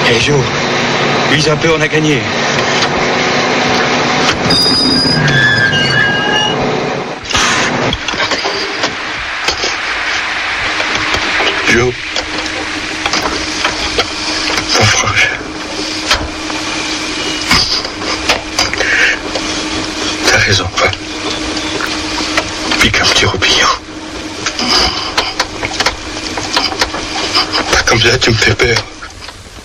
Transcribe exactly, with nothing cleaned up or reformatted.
Hey Joe, vise un peu, on a gagné. Joe, mon frère, t'as raison, pas. Pique un petit roupillon. Pas comme ça, tu me fais peur.